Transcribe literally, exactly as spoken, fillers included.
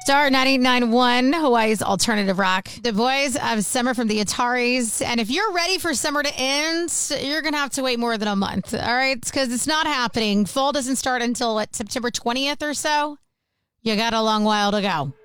Star ninety-eight point nine one, Hawaii's alternative rock. The boys of Summer from the Ataris. And if you're ready for summer to end, you're going to have to wait more than a month. All right? Because it's not happening. Fall doesn't start until, what, September twentieth or so? You got a long while to go.